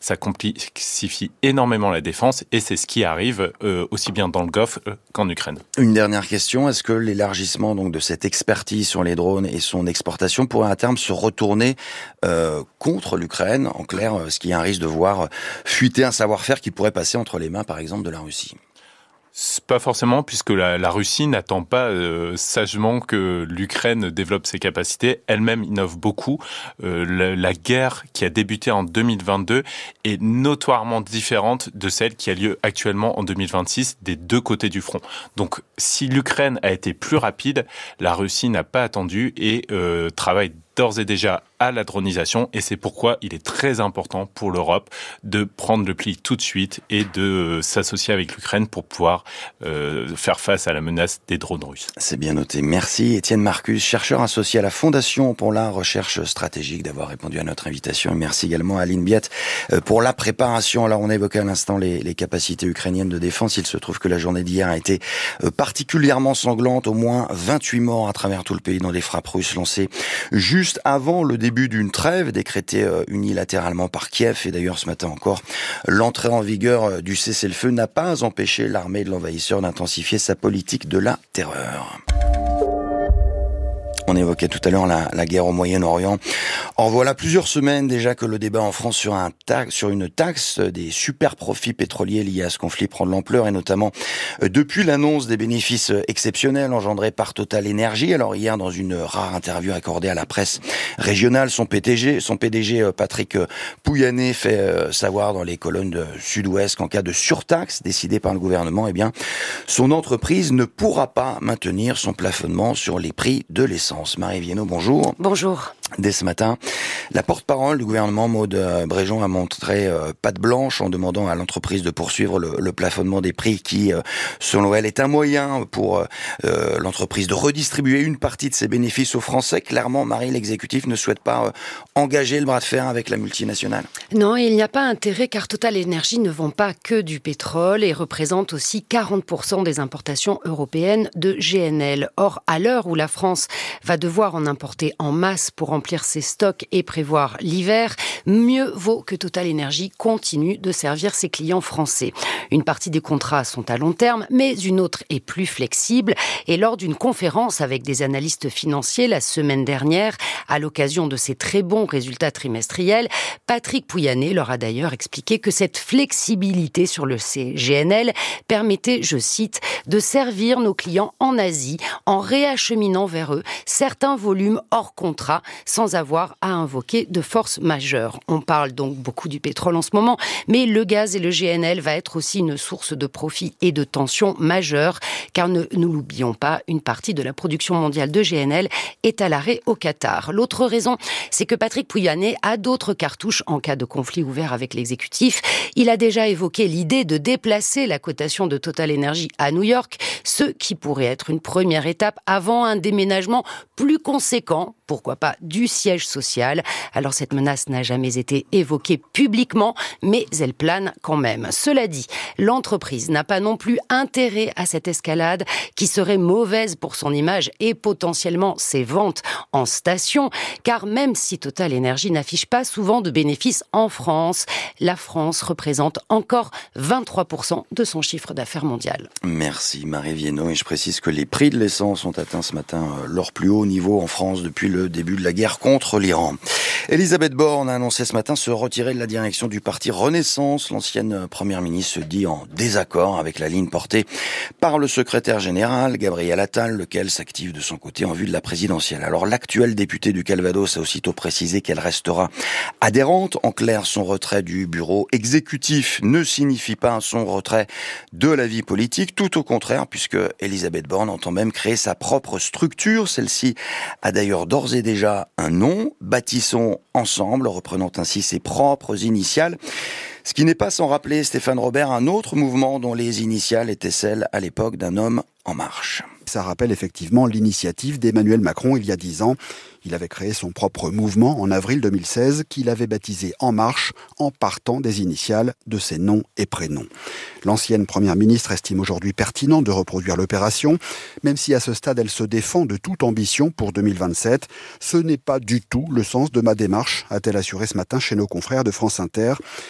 ça complexifie énormément la défense et c'est ce qui arrive aussi bien dans le Golfe qu'en Ukraine. Une dernière question, est-ce que l'élargissement donc de cette expertise sur les drones et son exportation pourrait à terme se retourner contre l'Ukraine? En clair, est-ce qu'il y a un risque de voir fuiter un savoir-faire qui pourrait passer entre les mains, par exemple, de la Russie? Pas forcément, puisque la Russie n'attend pas sagement que l'Ukraine développe ses capacités. Elle-même innove beaucoup. La guerre qui a débuté en 2022 est notoirement différente de celle qui a lieu actuellement en 2026 des deux côtés du front. Donc, si l'Ukraine a été plus rapide, la Russie n'a pas attendu et travaille d'ores et déjà à la dronisation, et c'est pourquoi il est très important pour l'Europe de prendre le pli tout de suite et de s'associer avec l'Ukraine pour pouvoir faire face à la menace des drones russes. C'est bien noté. Merci Étienne Marcus, chercheur associé à la Fondation pour la recherche stratégique, d'avoir répondu à notre invitation. Et merci également à Aline Biette pour la préparation. Alors on évoquait à l'instant les capacités ukrainiennes de défense. Il se trouve que la journée d'hier a été particulièrement sanglante. Au moins 28 morts à travers tout le pays dans des frappes russes lancées juste avant le début d'une trêve décrétée unilatéralement par Kiev. Et d'ailleurs, ce matin encore, l'entrée en vigueur du cessez-le-feu n'a pas empêché l'armée de l'envahisseur d'intensifier sa politique de la terreur. On évoquait tout à l'heure la guerre au Moyen-Orient. En voilà plusieurs semaines déjà que le débat en France sur une taxe des super profits pétroliers liés à ce conflit prend de l'ampleur, et notamment depuis l'annonce des bénéfices exceptionnels engendrés par Total Energy. Alors hier, dans une rare interview accordée à la presse régionale, son PDG Patrick Pouyanné fait savoir dans les colonnes de Sud-Ouest qu'en cas de surtaxe décidée par le gouvernement, eh bien, son entreprise ne pourra pas maintenir son plafonnement sur les prix de l'essence. Marie Viennot, bonjour. Bonjour. Dès ce matin, la porte-parole du gouvernement, Maud Bréjon, a montré patte blanche en demandant à l'entreprise de poursuivre le plafonnement des prix qui, selon elle, est un moyen pour l'entreprise de redistribuer une partie de ses bénéfices aux Français. Clairement, Marie, l'exécutif ne souhaite pas engager le bras de fer avec la multinationale. Non, il n'y a pas intérêt car Total Energy ne vend pas que du pétrole et représente aussi 40% des importations européennes de GNL. Or, à l'heure où la France va devoir en importer en masse pour remplir ses stocks et prévoir l'hiver, mieux vaut que Total Energy continue de servir ses clients français. Une partie des contrats sont à long terme, mais une autre est plus flexible. Et lors d'une conférence avec des analystes financiers la semaine dernière, à l'occasion de ces très bons résultats trimestriels, Patrick Pouyanné leur a d'ailleurs expliqué que cette flexibilité sur le GNL permettait, je cite, de servir nos clients en Asie en réacheminant vers eux certains volumes hors contrat sans avoir à invoquer de force majeure. On parle donc beaucoup du pétrole en ce moment, mais le gaz et le GNL va être aussi une source de profit et de tension majeure, car ne nous l'oublions pas, une partie de la production mondiale de GNL est à l'arrêt au Qatar. L'autre raison, c'est que Patrick Pouyanné a d'autres cartouches en cas de conflit ouvert avec l'exécutif. Il a déjà évoqué l'idée de déplacer la cotation de Total Energy à New York, ce qui pourrait être une première étape avant un déménagement plus conséquent, pourquoi pas du siège social. Alors cette menace n'a jamais été évoquée publiquement, mais elle plane quand même. Cela dit, l'entreprise n'a pas non plus intérêt à cette escalade qui serait mauvaise pour son image et potentiellement ses ventes en station, car même si Total Energy n'affiche pas souvent de bénéfices en France, la France représente encore 23% de son chiffre d'affaires mondial. Merci Marie Viennot, et je précise que les prix de l'essence ont atteint ce matin leur plus haut niveau en France depuis le début de la guerre contre l'Iran. Elisabeth Borne a annoncé ce matin se retirer de la direction du parti Renaissance. L'ancienne première ministre se dit en désaccord avec la ligne portée par le secrétaire général, Gabriel Attal, lequel s'active de son côté en vue de la présidentielle. Alors l'actuelle députée du Calvados a aussitôt précisé qu'elle restera adhérente. En clair, son retrait du bureau exécutif ne signifie pas son retrait de la vie politique. Tout au contraire, puisque Elisabeth Borne entend même créer sa propre structure. Celle-ci a d'ailleurs d'ores et déjà un nom, Bâtissons ensemble, reprenant ainsi ses propres initiales. Ce qui n'est pas sans rappeler, Stéphane Robert, un autre mouvement dont les initiales étaient celles à l'époque d'un homme en marche. Ça rappelle effectivement l'initiative d'Emmanuel Macron il y a 10 ans. Il avait créé son propre mouvement en avril 2016 qu'il avait baptisé En Marche en partant des initiales de ses noms et prénoms. L'ancienne première ministre estime aujourd'hui pertinent de reproduire l'opération, même si à ce stade elle se défend de toute ambition pour 2027. Ce n'est pas du tout le sens de ma démarche, a-t-elle assuré ce matin chez nos confrères de France Inter.